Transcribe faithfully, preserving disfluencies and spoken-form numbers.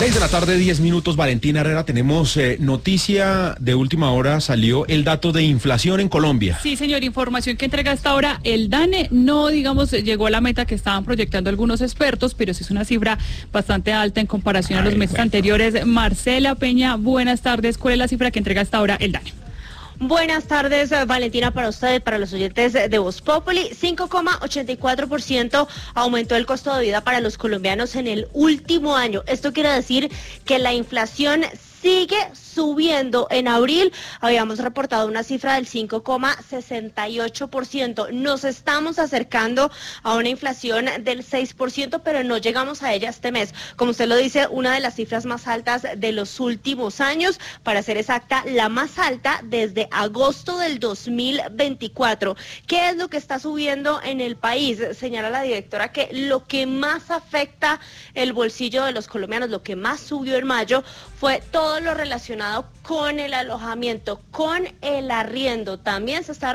Seis de la tarde, diez minutos. Valentina Herrera, tenemos eh, noticia de última hora. Salió el dato de inflación en Colombia. Sí, señor, información que entrega hasta ahora el DANE. No, digamos, llegó a la meta que estaban proyectando algunos expertos, pero sí es una cifra bastante alta en comparación Ay, a los meses bueno. anteriores. Marcela Peña, buenas tardes. ¿Cuál es la cifra que entrega hasta ahora el DANE? Buenas tardes, Valentina, para ustedes, para los oyentes de Voz Populi. cinco coma ochenta y cuatro por ciento aumentó el costo de vida para los colombianos en el último año. Esto quiere decir que la inflación sigue subiendo. En abril habíamos reportado una cifra del cinco coma sesenta y ocho por ciento. Nos estamos acercando a una inflación del seis por ciento, pero no llegamos a ella este mes. Como usted lo dice, una de las cifras más altas de los últimos años, para ser exacta, la más alta desde agosto del dos mil veinticuatro. ¿Qué es lo que está subiendo en el país? Señala la directora que lo que más afecta el bolsillo de los colombianos, lo que más subió en mayo, fue todo lo relacionado con el alojamiento, con el arriendo. También se está